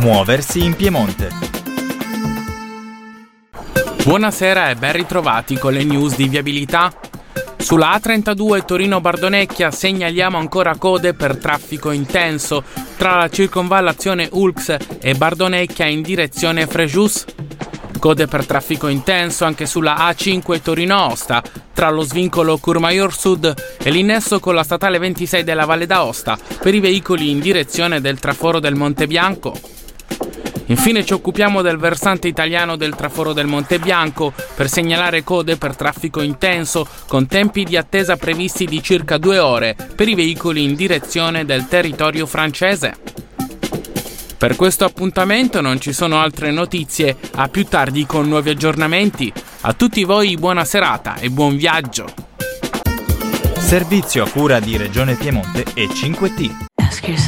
Muoversi in Piemonte. Buonasera e ben ritrovati con le news di viabilità. Sulla A32 Torino-Bardonecchia segnaliamo ancora code per traffico intenso tra la circonvallazione Ulx e Bardonecchia in direzione Frejus. Code per traffico intenso anche sulla A5 Torino-Aosta tra lo svincolo Courmayeur Sud e l'innesso con la statale 26 della Valle d'Aosta per i veicoli in direzione del traforo del Monte Bianco. Infine ci occupiamo del versante italiano del traforo del Monte Bianco per segnalare code per traffico intenso con tempi di attesa previsti di circa 2 ore per i veicoli in direzione del territorio francese. Per questo appuntamento non ci sono altre notizie, a più tardi con nuovi aggiornamenti. A tutti voi buona serata e buon viaggio. Servizio a cura di Regione Piemonte e 5T.